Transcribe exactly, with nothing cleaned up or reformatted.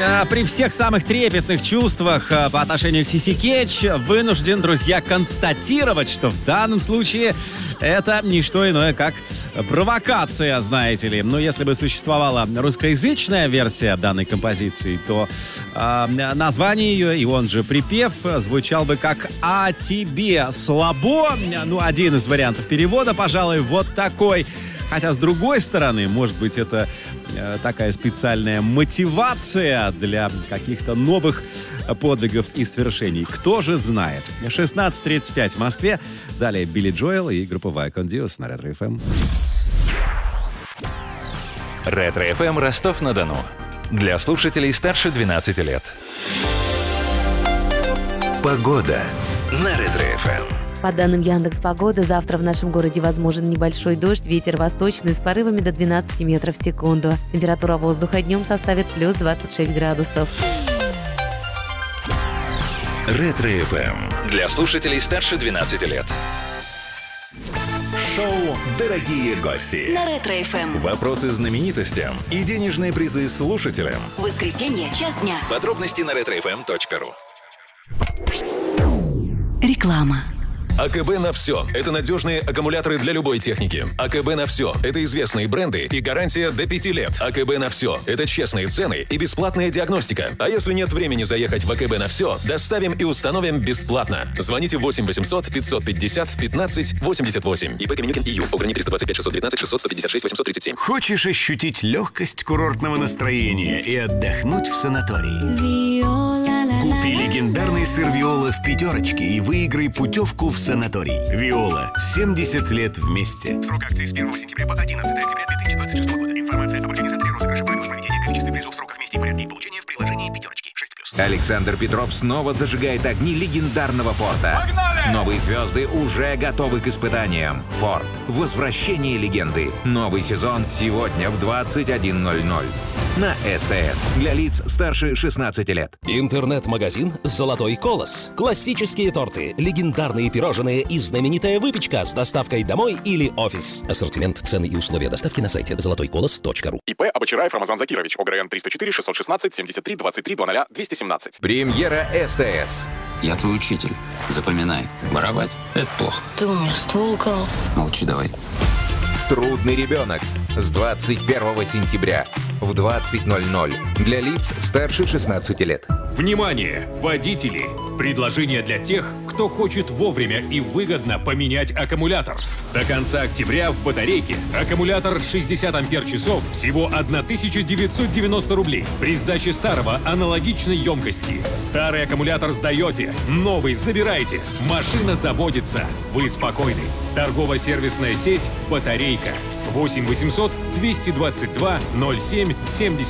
э, при всех самых трепетных чувствах э, по отношению к Сиси Кетч вынужден, друзья, констатировать, что в данном случае это не что иное, как провокация, знаете ли. Но если бы существовала русскоязычная версия данной композиции, то э, название ее, и он же припев, звучал бы как «А тебе слабо». Ну, один из вариантов перевода, пожалуй, вот такой. Хотя, с другой стороны, может быть, это э, такая специальная мотивация для каких-то новых подвигов и свершений. Кто же знает? шестнадцать тридцать пять в Москве. Далее Билли Джоэл и группа Viacom Dios на Ретро эф эм. Ретро эф эм Ростов-на-Дону. Для слушателей старше двенадцати лет. Погода на Ретро эф эм. По данным Яндекс.Погоды, завтра в нашем городе возможен небольшой дождь, ветер восточный с порывами до двенадцати метров в секунду. Температура воздуха днем составит плюс двадцать шесть градусов. Ретро эф эм. Для слушателей старше двенадцати лет. Шоу «Дорогие гости» на Ретро эф эм. Вопросы знаменитостям и денежные призы слушателям. Воскресенье, час дня. Подробности на ретро эф эм точка ру. Реклама. АКБ на все. Это надежные аккумуляторы для любой техники. АКБ на все. Это известные бренды и гарантия до пяти лет. АКБ на все. Это честные цены и бесплатная диагностика. А если нет времени заехать в АКБ на все, доставим и установим бесплатно. Звоните восемь восемьсот пятьсот пятьдесят пятнадцать восемьдесят восемь. ИП Каменюкин ИЮ. Ограничение триста двадцать пять шестьсот девятнадцать шестьсот сто пятьдесят шесть восемьсот тридцать семь. Хочешь ощутить легкость курортного настроения и отдохнуть в санатории? Купи легендарный сыр Виола в пятерочке и выиграй путевку в санаторий. Виола. семьдесят лет вместе. Срок акции с первого сентября по одиннадцатое октября две тысячи двадцать шестого года. Информация об организаторе розыгрыша, правила проведения, количестве призов, сроках, месте и порядке их получения в приложении пятерочки. шесть плюс. Александр Петров снова зажигает огни легендарного Форда. Погнали! Новые звезды уже готовы к испытаниям. Форд. Возвращение легенды. Новый сезон сегодня в двадцать один ноль ноль. На СТС. Для лиц старше шестнадцати лет. Интернет-магазин «Золотой колос». Классические торты, легендарные пирожные и знаменитая выпечка с доставкой домой или офис. Ассортимент, цены и условия доставки на сайте золотой колос точка ру. ИП Абачараев Рамазан Закирович. ОГРН триста четыре шестьсот шестнадцать семьдесят три двадцать три двадцать двести семнадцать. Премьера СТС. Я твой учитель. Запоминай. Воровать — это плохо. Ты у меня ствол украл. Молчи давай. Трудный ребенок. С двадцать первого сентября в двадцать ноль ноль. Для лиц старше шестнадцати лет. Внимание, водители! Предложение для тех, кто хочет вовремя и выгодно поменять аккумулятор. До конца октября в батарейке аккумулятор шестьдесят ампер-часов всего тысяча девятьсот девяносто рублей. При сдаче старого аналогичной емкости. Старый аккумулятор сдаете, новый забираете. Машина заводится. Вы спокойны. Торгово-сервисная сеть «Батарейка». восемь восемьсот двести двадцать два ноль семь семьдесят.